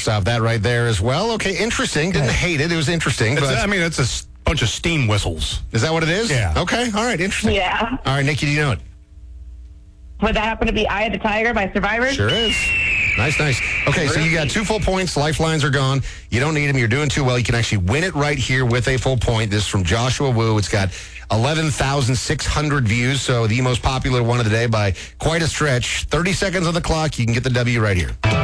stop that right there as well. Okay, interesting. Didn't hate it. It was interesting. It's a bunch of steam whistles. Is that what it is? Yeah. Okay, all right, interesting. Yeah. All right, Nikki, do you know it? Would that happen to be Eye of the Tiger by Survivor? Sure is. Nice. Okay, so you got 2 full points. Lifelines are gone. You don't need them. You're doing too well. You can actually win it right here with a full point. This is from Joshua Wu. It's got 11,600 views, so the most popular one of the day by quite a stretch. 30 seconds on the clock. You can get the W right here.